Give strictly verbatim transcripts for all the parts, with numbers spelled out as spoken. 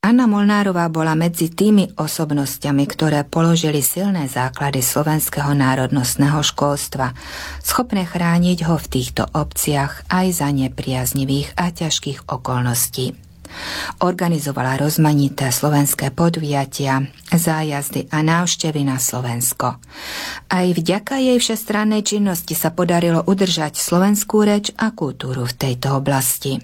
Anna Molnárová bola medzi tými osobnosťami, ktoré položili silné základy slovenského národnostného školstva, schopné chrániť ho v týchto obciach aj za nepriaznivých a ťažkých okolností. Organizovala rozmanité slovenské podujatia, zájazdy a návštevy na Slovensko. Aj vďaka jej všestrannej činnosti sa podarilo udržať slovenskú reč a kultúru v tejto oblasti.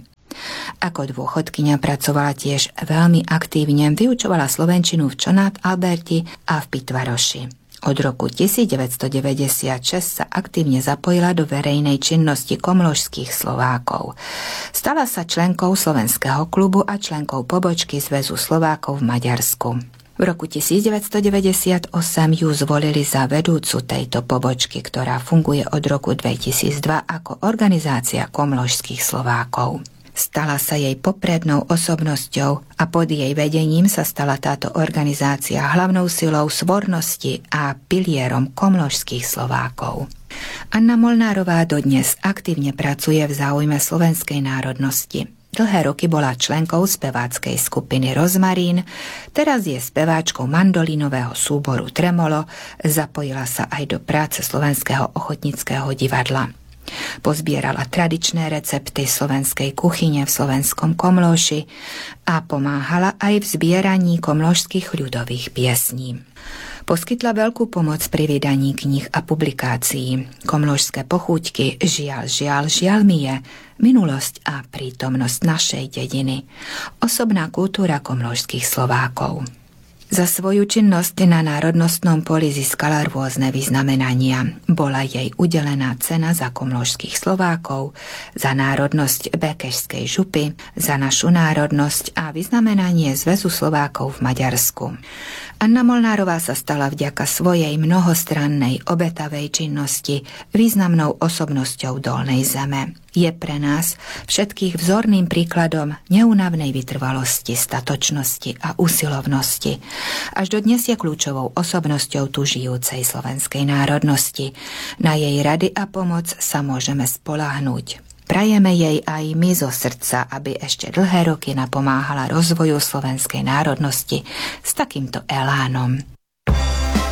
Ako dôchodkyňa pracovala tiež veľmi aktívne, vyučovala slovenčinu v Čonát Alberti a v Pitvaroši. Od roku devätnásťstodeväťdesiatšesť sa aktívne zapojila do verejnej činnosti komložských Slovákov. Stala sa členkou Slovenského klubu a členkou pobočky Zväzu Slovákov v Maďarsku. V roku devätnásťstodeväťdesiatosem ju zvolili za vedúcu tejto pobočky, ktorá funguje od roku dvetisícdva ako organizácia komložských Slovákov. Stala sa jej poprednou osobnosťou a pod jej vedením sa stala táto organizácia hlavnou silou svornosti a pilierom komložských Slovákov. Anna Molnárová dodnes aktívne pracuje v záujme slovenskej národnosti. Dlhé roky bola členkou speváckej skupiny Rozmarín, teraz je speváčkou mandolínového súboru Tremolo, zapojila sa aj do práce Slovenského ochotníckeho divadla. Pozbierala tradičné recepty slovenskej kuchyne v slovenskom Komlóši a pomáhala aj v zbieraní komlóšskych ľudových piesní. Poskytla veľkú pomoc pri vydaní kníh a publikácií. Komlóšské pochúťky Žiaľ, žiaľ, žiaľ mi je, minulosť a prítomnosť našej dediny. Osobná kultúra komlóšskych Slovákov. Za svoju činnosť na národnostnom poli získala rôzne vyznamenania. Bola jej udelená cena za komlóšskych Slovákov, za národnosť Bekešskej župy, za našu národnosť a vyznamenanie Zväzu Slovákov v Maďarsku. Anna Molnárová sa stala vďaka svojej mnohostrannej obetavej činnosti významnou osobnosťou Dolnej Zeme. Je pre nás všetkých vzorným príkladom neúnavnej vytrvalosti, statočnosti a usilovnosti. Až dodnes je kľúčovou osobnosťou tu žijúcej slovenskej národnosti. Na jej rady a pomoc sa môžeme spoľahnúť. Prajeme jej aj my zo srdca, aby ešte dlhé roky napomáhala rozvoju slovenskej národnosti s takýmto elánom.